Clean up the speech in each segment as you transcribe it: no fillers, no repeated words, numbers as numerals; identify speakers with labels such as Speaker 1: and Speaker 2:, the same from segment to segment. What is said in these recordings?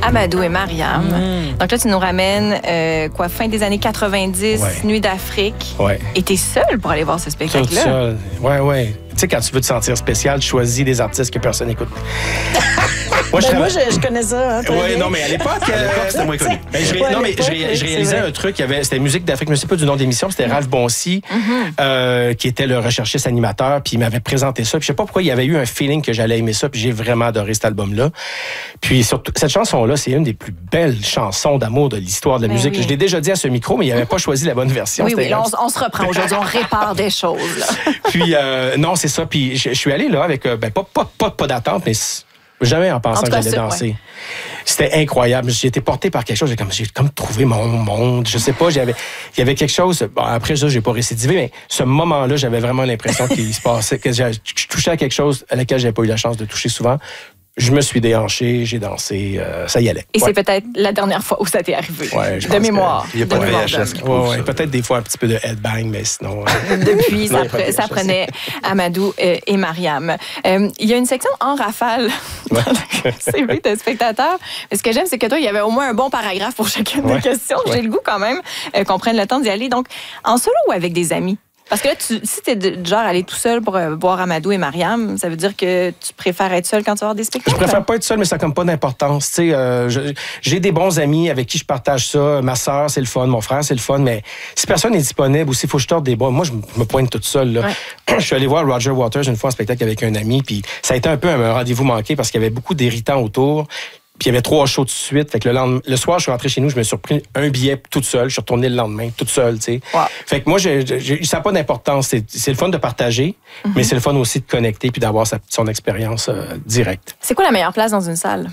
Speaker 1: Amadou et Mariam. Donc là, tu nous ramènes, fin des années 90, Nuit d'Afrique.
Speaker 2: Ouais.
Speaker 1: Et t'es seul pour aller voir ce spectacle-là.
Speaker 2: Tout seul. Ouais. Tu sais, quand tu veux te sentir spécial, tu choisis des artistes que personne n'écoute.
Speaker 3: Moi, je connais ça. Hein,
Speaker 2: oui, non, mais à l'époque,
Speaker 4: c'était moins connu.
Speaker 2: Je réalisais un truc, c'était Musique d'Afrique, je ne sais pas du nom d'émission, c'était Ralph Boncy, qui était le recherchiste animateur, puis il m'avait présenté ça. Puis je sais pas pourquoi il y avait eu un feeling que j'allais aimer ça, puis j'ai vraiment adoré cet album-là. Puis surtout, cette chanson-là, c'est une des plus belles chansons d'amour de l'histoire de la musique.
Speaker 1: Oui.
Speaker 2: Je l'ai déjà dit à ce micro, mais il n'avait pas choisi la bonne version.
Speaker 1: Oui, là, on se reprend aujourd'hui, on répare des choses. Là.
Speaker 2: Puis, non, c'est ça. Puis je suis allé là avec, pas d'attente, mais jamais en pensant que j'allais danser. Ouais. C'était incroyable. J'ai été porté par quelque chose. J'ai comme trouvé mon monde. Je sais pas, il y avait quelque chose. Bon, après ça, j'ai pas récidivé, mais ce moment-là, j'avais vraiment l'impression qu'il se passait, que je touchais à quelque chose à laquelle j'avais pas eu la chance de toucher souvent. Je me suis déhanché, j'ai dansé, ça y allait.
Speaker 1: Et c'est peut-être la dernière fois où ça t'est arrivé, de mémoire.
Speaker 4: Il n'y a pas de VHS qui prouve ça.
Speaker 2: Peut-être des fois un petit peu de headbang, mais sinon...
Speaker 1: Depuis, ça prenait Amadou et Mariam. Il y a une section en rafale dans le CV de spectateur. Mais ce que j'aime, c'est que toi, il y avait au moins un bon paragraphe pour chacune des questions. J'ai le goût quand même qu'on prenne le temps d'y aller. Donc, en solo ou avec des amis? Parce que là, si t'es du genre aller tout seul pour voir Amadou et Mariam, ça veut dire que tu préfères être seul quand tu vas voir des spectacles?
Speaker 2: Je préfère pas être seul, mais ça n'a comme pas d'importance. Tu sais, j'ai des bons amis avec qui je partage ça. Ma sœur, c'est le fun. Mon frère, c'est le fun. Mais si personne n'est disponible ou s'il faut que je torde des bras, moi, je me pointe toute seule. Là. Ouais. Je suis allé voir Roger Waters une fois en spectacle avec un ami, puis ça a été un peu un rendez-vous manqué parce qu'il y avait beaucoup d'irritants autour. Puis il y avait 3 shows de suite. Fait que le soir, je suis rentré chez nous, je me suis repris un billet toute seule. Je suis retourné le lendemain, toute seule, tu sais. Wow. Fait que moi, ça n'a pas d'importance. C'est le fun de partager, mais c'est le fun aussi de connecter puis d'avoir son expérience directe.
Speaker 1: C'est quoi la meilleure place dans une salle?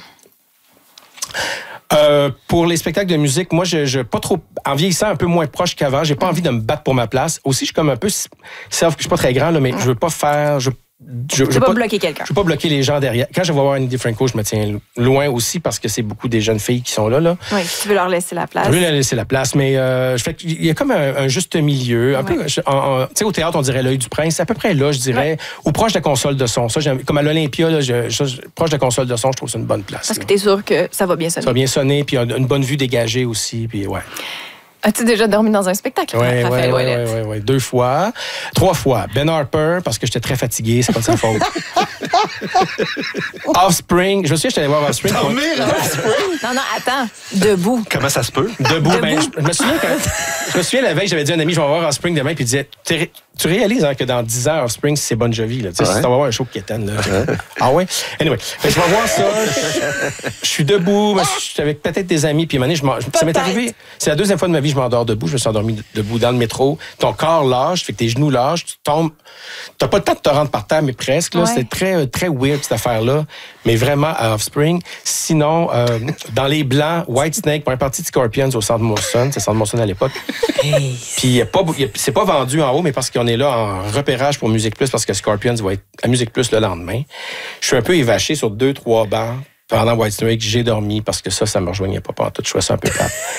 Speaker 2: Pour les spectacles de musique, moi, je pas trop, en vieillissant un peu moins proche qu'avant, j'ai pas envie de me battre pour ma place. Aussi, je suis comme un peu je suis pas très grand, là, mais je veux pas faire... Je veux pas
Speaker 1: bloquer quelqu'un.
Speaker 2: Je veux pas bloquer les gens derrière. Quand je vais voir Annie Franco, je me tiens loin aussi parce que c'est beaucoup des jeunes filles qui sont là.
Speaker 1: Oui, tu veux leur laisser la place.
Speaker 2: Je veux leur laisser la place, mais il y a comme un juste milieu. Un peu, tu sais, au théâtre, on dirait l'œil du prince. C'est à peu près là, je dirais, ou proche de la console de son. Ça, comme à l'Olympia, là, proche de la console de son, je trouve que c'est une bonne place.
Speaker 1: Parce que t'es sûr que ça va bien sonner.
Speaker 2: Ça va bien sonner, puis une bonne vue dégagée aussi, puis ouais.
Speaker 1: As-tu déjà dormi dans un spectacle, Raphaël Ouellette?
Speaker 2: Oui. 2 fois. 3 fois. Ben Harper, parce que j'étais très fatigué, c'est pas de sa faute. Offspring. Je me souviens, j'étais allé voir Offspring.
Speaker 1: Non, attends. Debout.
Speaker 4: Comment ça se peut?
Speaker 2: Debout. Ben, je me souviens la veille, j'avais dit à un ami, je vais voir Offspring demain, puis il disait, tu réalises que dans 10 ans, Offspring, c'est Bon Jovi. Là. Si tu vas voir un show de Kéten. Là. Ah ouais? Anyway, je vais voir ça. Je suis debout. Je suis avec peut-être des amis. Puis à un moment donné, ça m'est arrivé. C'est la 2e fois de ma vie que je m'endors debout. Je me suis endormi debout dans le métro. Ton corps lâche, fait que tes genoux lâchent, tu tombes. T'as pas le temps de te rendre par terre, mais presque. Là, c'est très, très weird, cette affaire-là. Mais vraiment, à Offspring. Sinon, dans les Blancs, Whitesnake, pour un parti de Scorpions au Centre Molson. C'est Centre Molson à l'époque. Puis c'est pas vendu en haut, mais parce qu'on est là en repérage pour Musique Plus, parce que Scorpions va être à Musique Plus le lendemain. Je suis un peu évaché sur 2-3 bancs. Pendant Whitesnake, j'ai dormi parce que ça me rejoignait pas pantoute. Je trouvais ça un peu plate.